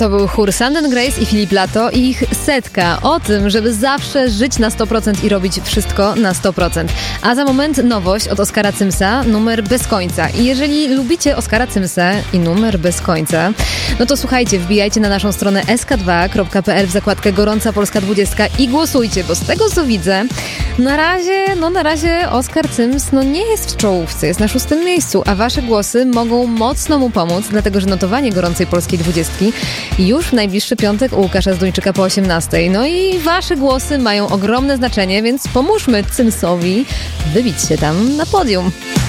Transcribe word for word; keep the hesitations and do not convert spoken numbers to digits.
To był chór Sand and Grace i Filip Lato i ich setka o tym, żeby zawsze żyć na sto procent i robić wszystko na sto procent. A za moment nowość od Oskara Cymsa, numer bez końca. I jeżeli lubicie Oskara Cymsa i numer bez końca, no to słuchajcie, wbijajcie na naszą stronę es ka dwa kropka pe el w zakładkę Gorąca Polska dwudziestka i głosujcie, bo z tego co widzę, na razie, no na razie Oskar Cyms no nie jest w czołówce, jest na szóstym miejscu, a wasze głosy mogą mocno mu pomóc, dlatego że notowanie Gorącej Polskiej dwudziestki już w najbliższy piątek u Łukasza Zduńczyka po osiemnastej. No i wasze głosy mają ogromne znaczenie, więc pomóżmy Cymsowi wybić się tam na podium.